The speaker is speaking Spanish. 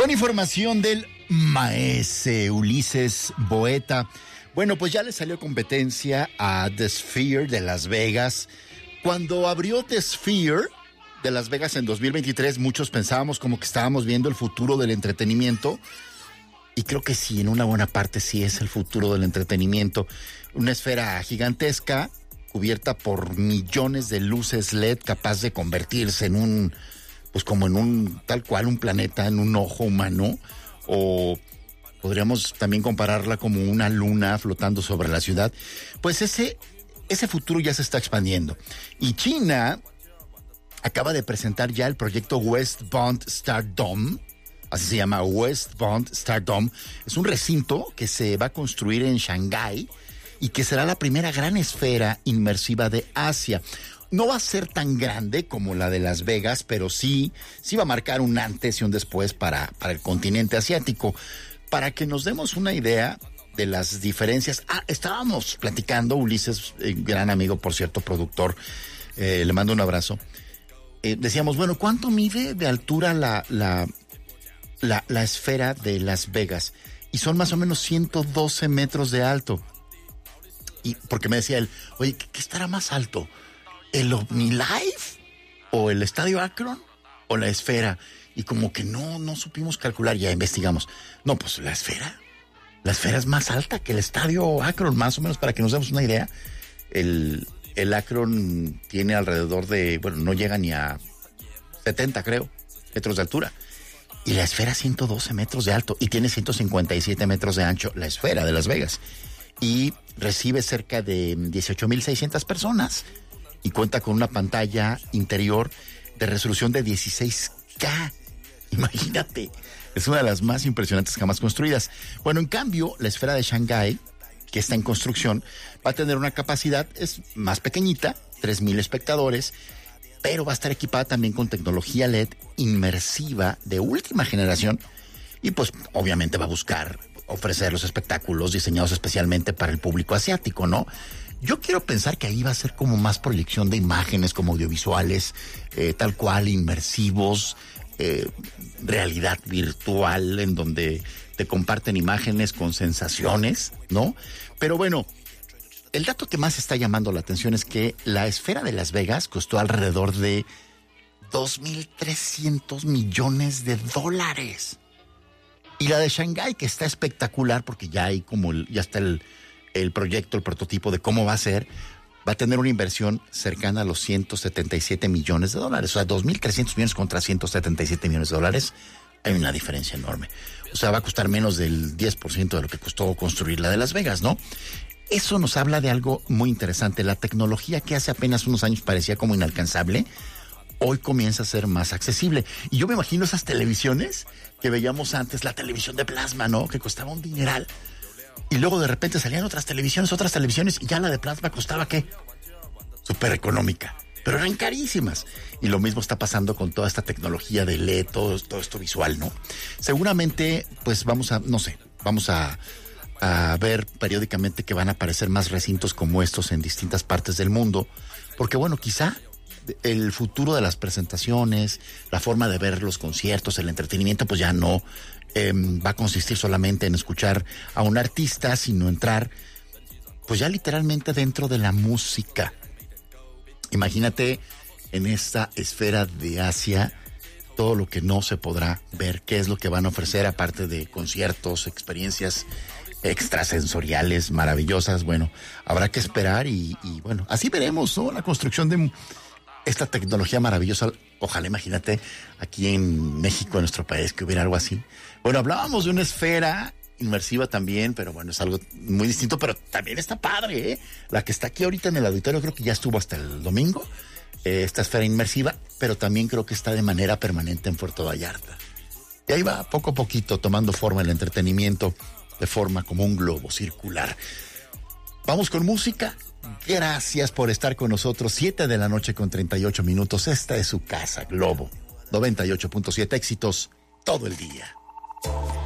Con información del maese Ulises Boeta. Bueno, pues ya le salió competencia a The Sphere de Las Vegas. Cuando abrió The Sphere de Las Vegas en 2023, muchos pensábamos como que estábamos viendo el futuro del entretenimiento. Y creo que sí, en una buena parte sí es el futuro del entretenimiento. Una esfera gigantesca, cubierta por millones de luces LED, capaz de convertirse en un, pues como en un, tal cual, un planeta, en un ojo humano. O podríamos también compararla como una luna flotando sobre la ciudad. Pues ese futuro ya se está expandiendo. Y China acaba de presentar ya el proyecto West Bund Stardome. Así se llama, West Bund Stardome. Es un recinto que se va a construir en Shanghái y que será la primera gran esfera inmersiva de Asia. No va a ser tan grande como la de Las Vegas, pero sí va a marcar un antes y un después para el continente asiático. Para que nos demos una idea de las diferencias. Estábamos platicando, Ulises, gran amigo, por cierto, productor, le mando un abrazo. Decíamos, bueno, ¿cuánto mide de altura la esfera de Las Vegas? Y son más o menos 112 metros de alto. Y porque me decía él, oye, ¿qué estará más alto? ¿El OmniLife? ¿O el Estadio Akron? ¿O la esfera? Y como que no supimos calcular, ya investigamos. No, pues la esfera. La esfera es más alta que el Estadio Akron, más o menos, para que nos demos una idea. El Akron tiene alrededor de, bueno, no llega ni a 70, creo, metros de altura. Y la esfera 112 metros de alto y tiene 157 metros de ancho, la esfera de Las Vegas. Y recibe cerca de 18,600 personas y cuenta con una pantalla interior de resolución de 16K. Imagínate, es una de las más impresionantes jamás construidas. Bueno, en cambio, la esfera de Shanghái, que está en construcción, va a tener una capacidad, es más pequeñita, 3,000 espectadores, pero va a estar equipada también con tecnología LED inmersiva de última generación y pues obviamente va a buscar ofrecer los espectáculos diseñados especialmente para el público asiático, ¿no? Yo quiero pensar que ahí va a ser como más proyección de imágenes como audiovisuales, tal cual, inmersivos, realidad virtual en donde te comparten imágenes con sensaciones, ¿no? Pero bueno, el dato que más está llamando la atención es que la esfera de Las Vegas costó alrededor de 2,300 millones de dólares. Y la de Shanghái, que está espectacular porque ya hay como ya está el proyecto, el prototipo de cómo va a ser, va a tener una inversión cercana a los 177 millones de dólares. O sea, 2,300 millones contra 177 millones de dólares. Hay una diferencia enorme. O sea, va a costar menos del 10% de lo que costó construir la de Las Vegas, ¿no? Eso nos habla de algo muy interesante. La tecnología que hace apenas unos años parecía como inalcanzable, hoy comienza a ser más accesible. Y yo me imagino esas televisiones que veíamos antes, la televisión de plasma, ¿no? Que costaba un dineral. Y luego de repente salían otras televisiones, y ya la de plasma costaba, ¿qué? Súper económica. Pero eran carísimas. Y lo mismo está pasando con toda esta tecnología de LED, todo esto visual, ¿no? Seguramente, pues vamos a ver periódicamente que van a aparecer más recintos como estos en distintas partes del mundo. Porque bueno, quizá el futuro de las presentaciones, la forma de ver los conciertos, el entretenimiento, pues ya no va a consistir solamente en escuchar a un artista, sino entrar, pues ya literalmente dentro de la música. Imagínate en esta esfera de Asia todo lo que no se podrá ver, qué es lo que van a ofrecer aparte de conciertos, experiencias extrasensoriales maravillosas. Bueno, habrá que esperar y bueno, así veremos, ¿no? La construcción de esta tecnología maravillosa. Ojalá, imagínate, aquí en México, en nuestro país, que hubiera algo así. Bueno, hablábamos de una esfera inmersiva también, pero bueno, es algo muy distinto, pero también está padre, ¿eh? La que está aquí ahorita en el auditorio, creo que ya estuvo hasta el domingo, esta esfera inmersiva, pero también creo que está de manera permanente en Puerto Vallarta. Y ahí va, poco a poquito, tomando forma el entretenimiento, de forma como un globo circular. Vamos con música. Gracias por estar con nosotros. 7:38 p.m. Esta es su casa, Globo 98.7, éxitos todo el día.